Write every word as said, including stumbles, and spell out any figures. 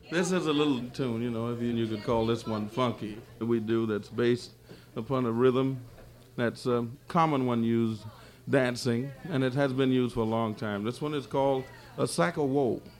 This is a little tune, you know, if you, you could call this one funky. We do that's based upon a rhythm that's a common one used dancing, and it has been used for a long time. This one is called a sack of woe.